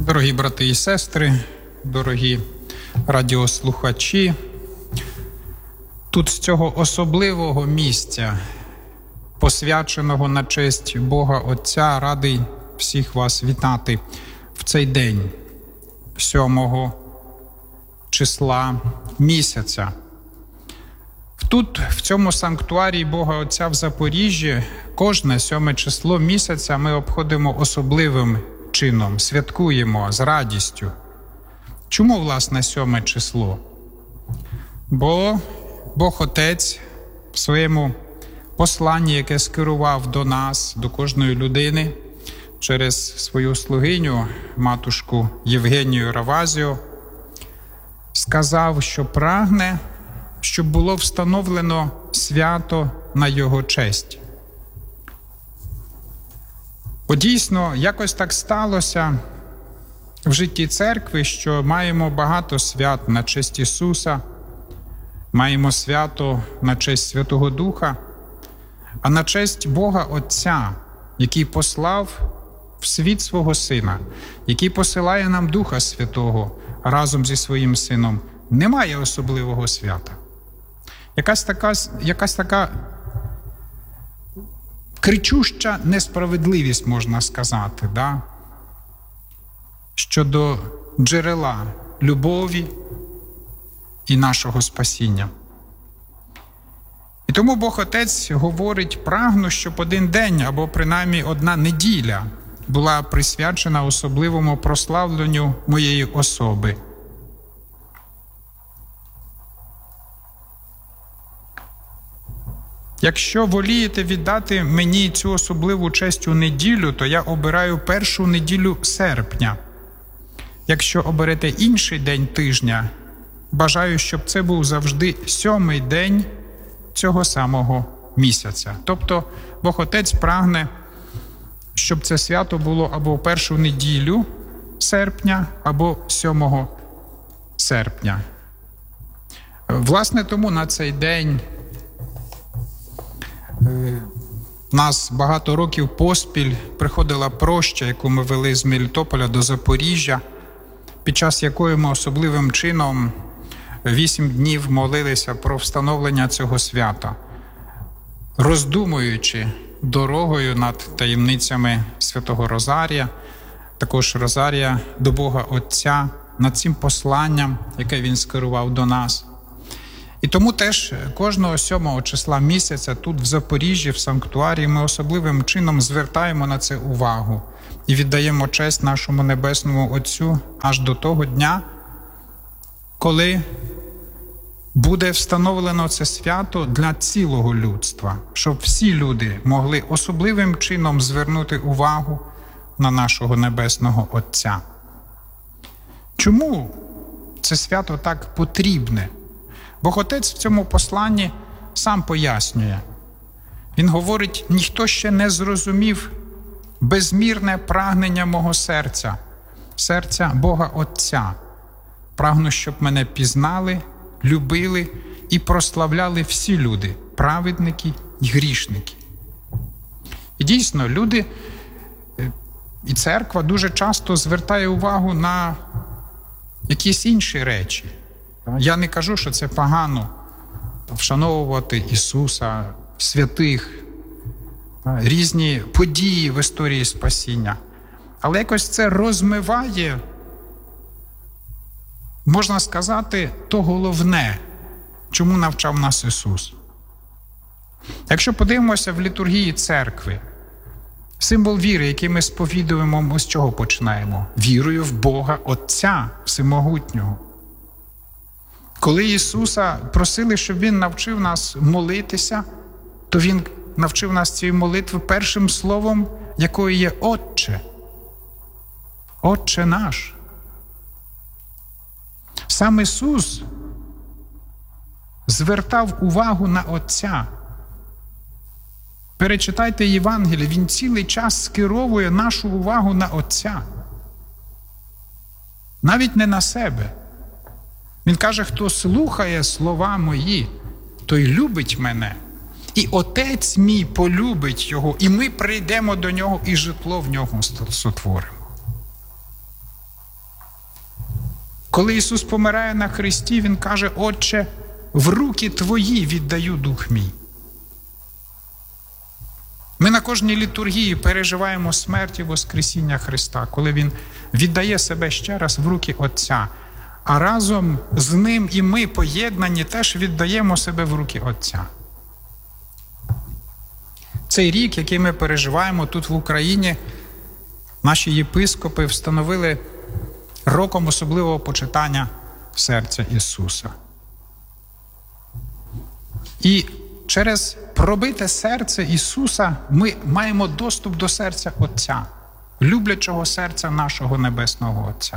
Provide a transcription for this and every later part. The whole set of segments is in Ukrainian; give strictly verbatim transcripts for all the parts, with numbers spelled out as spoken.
Дорогі брати і сестри, дорогі радіослухачі, тут з цього особливого місця, посвяченого на честь Бога Отця, радий всіх вас вітати в цей день, сьомого числа місяця. Тут, в цьому санктуарії Бога Отця в Запоріжжі, кожне сьоме число місяця ми обходимо особливим чином, святкуємо з радістю. Чому, власне, сьоме число? Бо Бог Отець в своєму посланні, яке скерував до нас, до кожної людини, через свою слугиню, матушку Євгенію Равазіо, сказав, що прагне, щоб було встановлено свято на його честь. Бо дійсно, якось так сталося в житті церкви, що маємо багато свят на честь Ісуса, маємо свято на честь Святого Духа, а на честь Бога Отця, який послав в світ свого Сина, який посилає нам Духа Святого разом зі своїм Сином, немає особливого свята. Якась така, якась така кричуща несправедливість, можна сказати, да? Щодо джерела любові і нашого спасіння. І тому Бог Отець говорить: прагну, щоб один день, або принаймні одна неділя, була присвячена особливому прославленню моєї особи. Якщо волієте віддати мені цю особливу честь у неділю, то я обираю першу неділю серпня. Якщо оберете інший день тижня, бажаю, щоб це був завжди сьомий день цього самого місяця. Тобто Бог Отець прагне, щоб це свято було або в першу неділю серпня, або сьомого серпня. Власне, тому на цей день нас багато років поспіль приходила проща, яку ми вели з Мелітополя до Запоріжжя, під час якої ми особливим чином вісім днів молилися про встановлення цього свята, роздумуючи дорогою над таємницями Святого Розарія, також Розарія до Бога Отця, над цим посланням, яке Він скерував до нас. І тому теж кожного сьомого числа місяця тут в Запоріжжі, в санктуарії, ми особливим чином звертаємо на це увагу і віддаємо честь нашому Небесному Отцю аж до того дня, коли буде встановлено це свято для цілого людства, щоб всі люди могли особливим чином звернути увагу на нашого Небесного Отця. Чому це свято так потрібне? Бог Отець в цьому посланні сам пояснює. Він говорить: ніхто ще не зрозумів безмірне прагнення мого серця, серця Бога Отця. Прагну, щоб мене пізнали, любили і прославляли всі люди, праведники і грішники. І дійсно, люди і церква дуже часто звертає увагу на якісь інші речі. Я не кажу, що це погано вшановувати Ісуса, святих, різні події в історії спасіння. Але якось це розмиває, можна сказати, то головне, чому навчав нас Ісус. Якщо подивимося в літургії церкви, символ віри, який ми сповідуємо, ми з чого починаємо? Вірою в Бога Отця Всемогутнього. Коли Ісуса просили, щоб Він навчив нас молитися, то Він навчив нас цієї молитви першим словом, якою є «Отче». «Отче наш». Сам Ісус звертав увагу на Отця. Перечитайте Євангеліє, Він цілий час скеровує нашу увагу на Отця. Навіть не на себе. Він каже: хто слухає слова мої, той любить мене. І Отець мій полюбить його, і ми прийдемо до нього, і житло в нього сотворимо. Коли Ісус помирає на хресті, Він каже: «Отче, в руки Твої віддаю дух мій». Ми на кожній літургії переживаємо смерть і воскресіння Христа, коли Він віддає себе ще раз в руки Отця. А разом з Ним і ми, поєднані, теж віддаємо себе в руки Отця. Цей рік, який ми переживаємо тут в Україні, наші єпископи встановили роком особливого почитання серця Ісуса. І через пробите серце Ісуса ми маємо доступ до серця Отця, люблячого серця нашого Небесного Отця.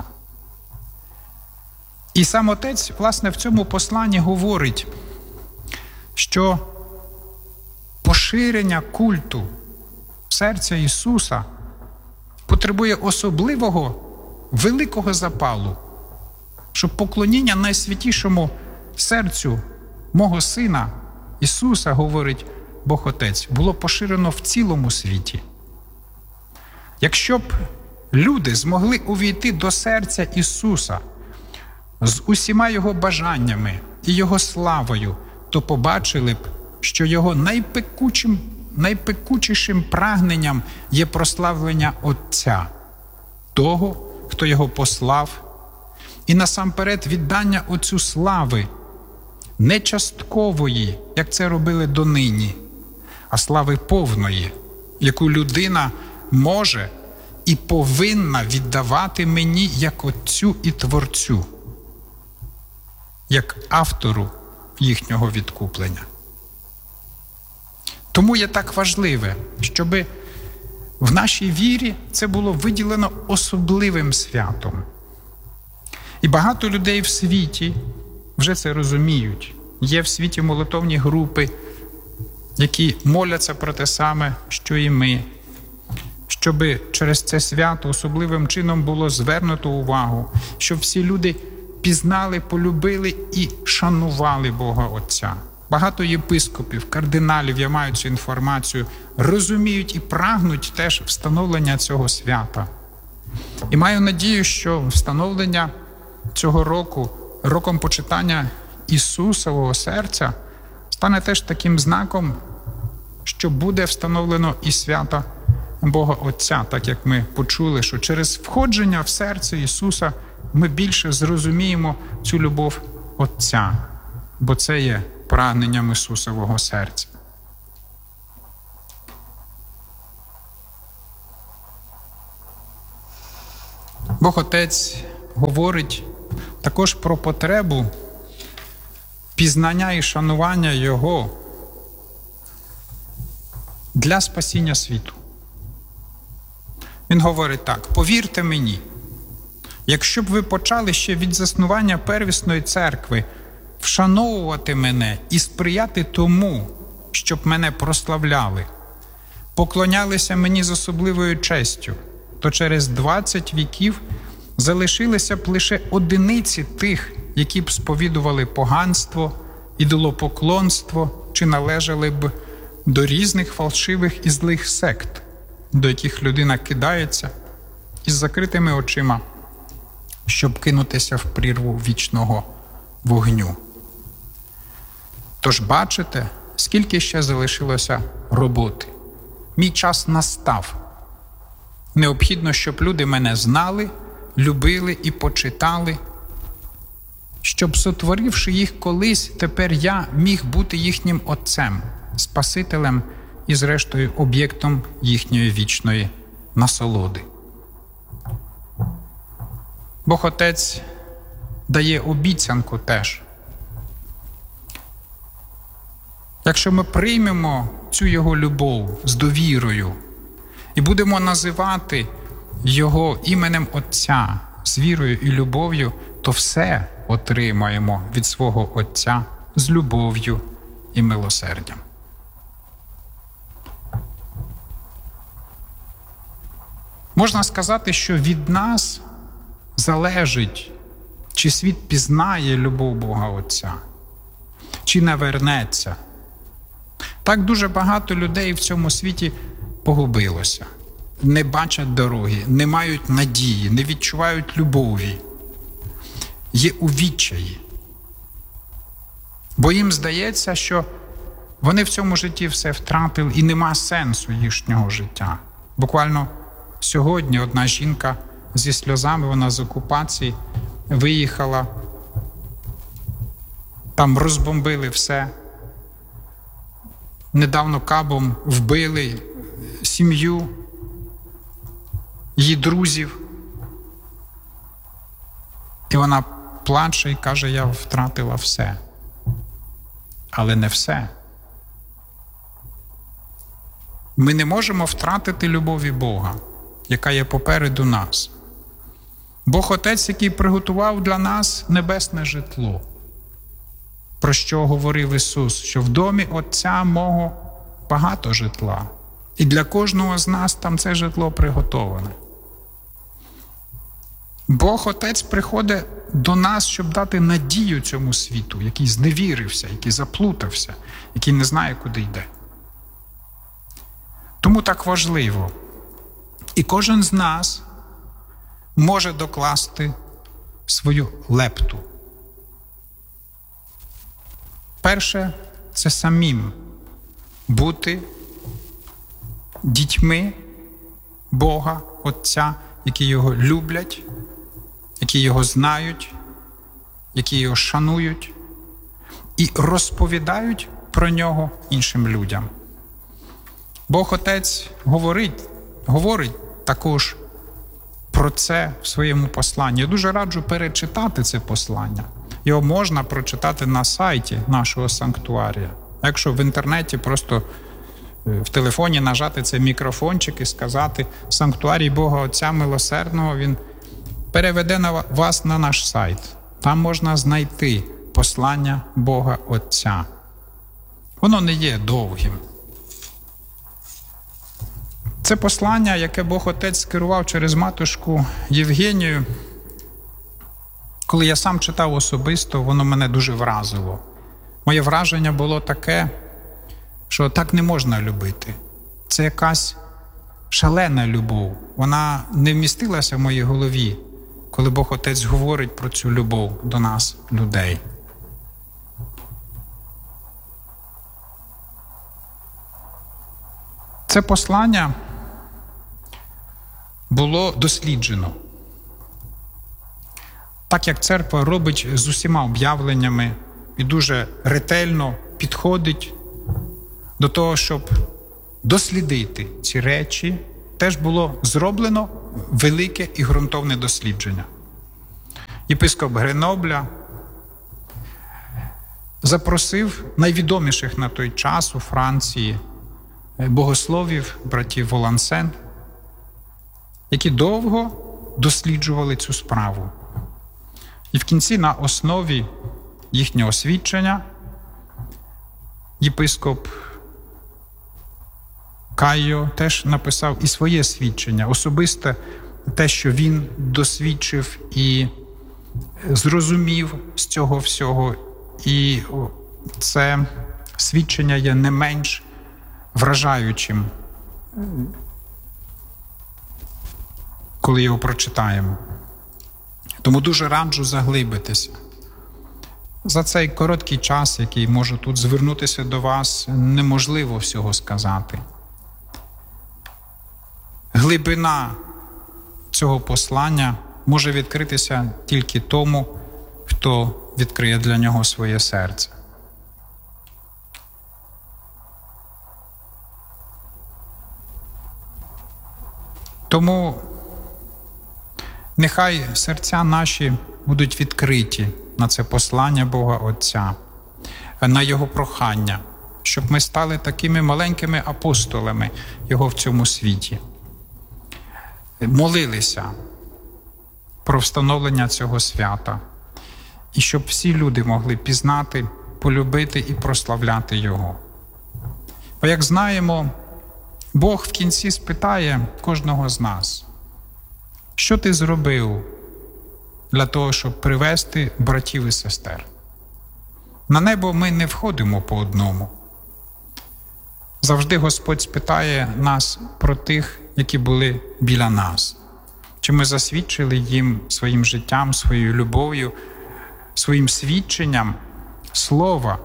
І сам Отець, власне, в цьому посланні говорить, що поширення культу серця Ісуса потребує особливого, великого запалу, щоб поклоніння найсвятішому серцю мого Сина Ісуса, говорить Бог Отець, було поширено в цілому світі. Якщо б люди змогли увійти до серця Ісуса з усіма Його бажаннями і Його славою, то побачили б, що Його найпекучим, найпекучішим прагненням є прославлення Отця, того, хто Його послав, і насамперед віддання Отцю слави, не часткової, як це робили донині, а слави повної, яку людина може і повинна віддавати мені як Отцю і Творцю, як автору їхнього відкуплення. Тому є так важливе, щоб в нашій вірі це було виділено особливим святом. І багато людей в світі вже це розуміють. Є в світі молитовні групи, які моляться про те саме, що і ми, щоб через це свято особливим чином було звернуто увагу, щоб всі люди пізнали, полюбили і шанували Бога Отця. Багато єпископів, кардиналів, я маю цю інформацію, розуміють і прагнуть теж встановлення цього свята. І маю надію, що встановлення цього року, роком почитання Ісусового серця, стане теж таким знаком, що буде встановлено і свято Бога Отця, так як ми почули, що через входження в серце Ісуса ми більше зрозуміємо цю любов Отця, бо це є прагненням Ісусового серця. Бог Отець говорить також про потребу пізнання і шанування Його для спасіння світу. Він говорить так: «Повірте мені, якщо б ви почали ще від заснування первісної церкви вшановувати мене і сприяти тому, щоб мене прославляли, поклонялися мені з особливою честю, то через двадцять віків залишилися б лише одиниці тих, які б сповідували поганство, ідолопоклонство чи належали б до різних фальшивих і злих сект, до яких людина кидається із закритими очима, щоб кинутися в прірву вічного вогню. Тож бачите, скільки ще залишилося роботи. Мій час настав. Необхідно, щоб люди мене знали, любили і почитали, щоб, сотворивши їх колись, тепер я міг бути їхнім Отцем, Спасителем і, зрештою, об'єктом їхньої вічної насолоди». Бог Отець дає обіцянку теж. Якщо ми приймемо цю Його любов з довірою і будемо називати Його іменем Отця з вірою і любов'ю, то все отримаємо від свого Отця з любов'ю і милосердям. Можна сказати, що від нас залежить, чи світ пізнає любов Бога Отця, чи навернеться. Так дуже багато людей в цьому світі погубилося, не бачать дороги, не мають надії, не відчувають любові. є у відчаї. Бо їм здається, що вони в цьому житті все втратили і нема сенсу їхнього життя. Буквально сьогодні одна жінка зі сльозами, вона з окупації, виїхала, там розбомбили все. Недавно кабом вбили сім'ю, її друзів. І вона плаче і каже, я втратила все. Але не все. Ми не можемо втратити любові Бога, яка є попереду нас. Бог Отець, який приготував для нас небесне житло, про що говорив Ісус, що в домі Отця мого багато житла. І для кожного з нас там це житло приготоване. Бог Отець приходить до нас, щоб дати надію цьому світу, який зневірився, який заплутався, який не знає, куди йде. Тому так важливо. І кожен з нас може докласти свою лепту. Перше – це самим бути дітьми Бога, Отця, які Його люблять, які Його знають, які Його шанують і розповідають про Нього іншим людям. Бог Отець говорить, говорить також про це в своєму посланні. Я дуже раджу перечитати це послання. Його можна прочитати на сайті нашого санктуарія. А якщо в інтернеті просто в телефоні нажати цей мікрофончик і сказати «Санктуарій Бога Отця Милосердного», він переведе на вас на наш сайт. Там можна знайти послання Бога Отця. Воно не є довгим. Це послання, яке Бог Отець скерував через матушку Євгенію. Коли я сам читав особисто, воно мене дуже вразило. Моє враження було таке, що так не можна любити. Це якась шалена любов. Вона не вмістилася в моїй голові, коли Бог Отець говорить про цю любов до нас, людей. Це послання було досліджено. Так як церква робить з усіма об'явленнями і дуже ретельно підходить до того, щоб дослідити ці речі, теж було зроблено велике і ґрунтовне дослідження. Єпископ Гренобля запросив найвідоміших на той час у Франції богословів, братів Волансен, які довго досліджували цю справу. І в кінці на основі їхнього свідчення єпископ Кайо теж написав і своє свідчення, особисте те, що він досвідчив і зрозумів з цього всього. І це свідчення є не менш вражаючим, коли його прочитаємо. Тому дуже раджу заглибитися. За цей короткий час, який можу тут звернутися до вас, неможливо всього сказати. Глибина цього послання може відкритися тільки тому, хто відкриє для нього своє серце. Тому нехай серця наші будуть відкриті на це послання Бога Отця, на Його прохання, щоб ми стали такими маленькими апостолами Його в цьому світі. Молилися про встановлення цього свята. І щоб всі люди могли пізнати, полюбити і прославляти Його. Бо, як знаємо, Бог в кінці спитає кожного з нас, що ти зробив для того, щоб привести братів і сестер? На небо ми не входимо по одному. Завжди Господь спитає нас про тих, які були біля нас. Чи ми засвідчили їм своїм життям, своєю любов'ю своїм свідченням слова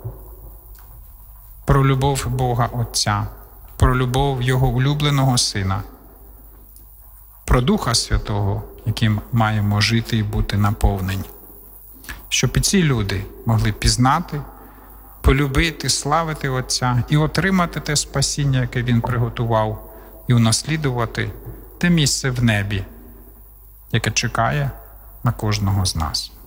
про любов Бога Отця, про любов Його улюбленого Сина, про Духа Святого, яким маємо жити і бути наповнені. Щоб і ці люди могли пізнати, полюбити, славити Отця і отримати те спасіння, яке Він приготував, і унаслідувати те місце в небі, яке чекає на кожного з нас.